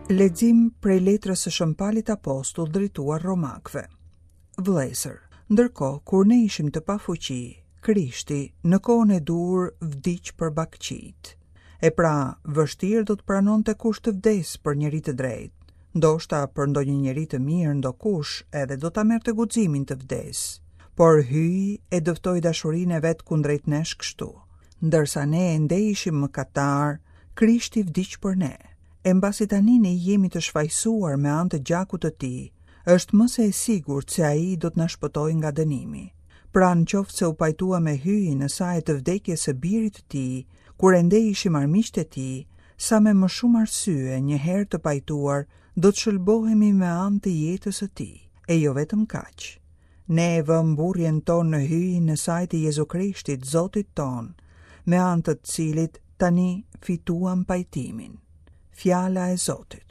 Lexim prej letrës së Shëmpalit Apostull drejtuar Romakëve. Vëllezër, ndërkohë kur ne ishim të pafuqi, Krishti në kohën e dur vdiq për bakqit. E pra, vështirë do të pranonte kush të vdes për njeri të drejtë. Ndoshta për ndonjë njeri të mirë ndokush edhe do ta merrte guximin të vdes. Por hyi e dëftoi dashurinë e vet kundrejt nesh kështu. Ndërsa ne ende ishim mëkatar, Krishti vdiq për ne. E mbasi tani ne jemi të shfaqsuar me anë të gjakut të tij, është më se e sigurt se ai do të na shpëtojë nga dënimi. Pra nëse u pajtua me hyjin e saj të vdekjes së birit të tij, kur ende ishim armiqtë e tij, sa me më shumë arsye një herë të pajtuar, do të shëlbohemi me anë të jetës së tij. E jo vetëm kaq. Ne e vëm burrjen tonë në hyjin e saj të Jezu Krishtit, Zotit ton, me anë të cilit tani fituam pajtimin. Fjala e Zotit.